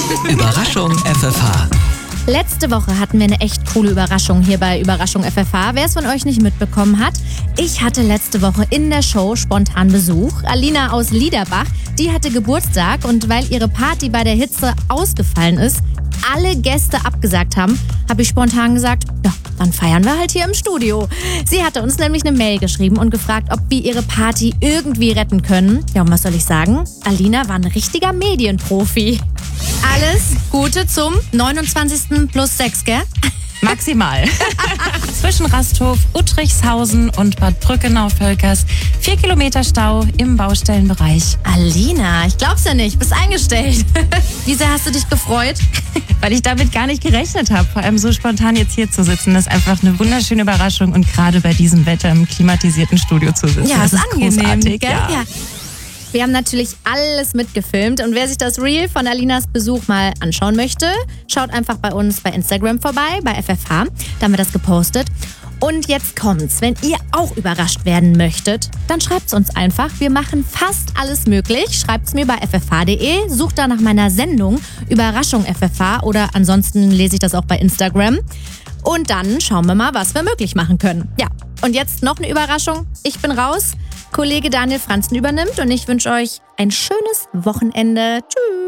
Überraschung FFH. Letzte Woche hatten wir eine echt coole Überraschung hier bei Überraschung FFH. Wer es von euch nicht mitbekommen hat, ich hatte letzte Woche in der Show spontan Besuch. Alina aus Liederbach, die hatte Geburtstag und weil ihre Party bei der Hitze ausgefallen ist, alle Gäste abgesagt haben, habe ich spontan gesagt, ja, dann feiern wir halt hier im Studio. Sie hatte uns nämlich eine Mail geschrieben und gefragt, ob wir ihre Party irgendwie retten können. Ja, und was soll ich sagen? Alina war ein richtiger Medienprofi. Alles Gute zum 29+6, gell? Maximal. Zwischen Rasthof, Uttrichshausen und Bad Brückenau-Völkers 4 Kilometer Stau im Baustellenbereich. Alina, ich glaub's ja nicht, bist eingestellt. Wie sehr hast du dich gefreut? Weil ich damit gar nicht gerechnet habe, vor allem so spontan jetzt hier zu sitzen. Das ist einfach eine wunderschöne Überraschung und gerade bei diesem Wetter im klimatisierten Studio zu sitzen. Ja, das ist angenehm, großartig. gell? Ja. Wir haben natürlich alles mitgefilmt und wer sich das Reel von Alinas Besuch mal anschauen möchte, schaut einfach bei uns bei Instagram vorbei, bei FFH. Da haben wir das gepostet. Und jetzt kommt's. Wenn ihr auch überrascht werden möchtet, dann schreibt's uns einfach. Wir machen fast alles möglich. Schreibt's mir bei ffh.de, sucht da nach meiner Sendung Überraschung FFH oder ansonsten lese ich das auch bei Instagram. Und dann schauen wir mal, was wir möglich machen können. Ja, und jetzt noch eine Überraschung. Ich bin raus. Kollege Daniel Franzen übernimmt und ich wünsche euch ein schönes Wochenende. Tschüss.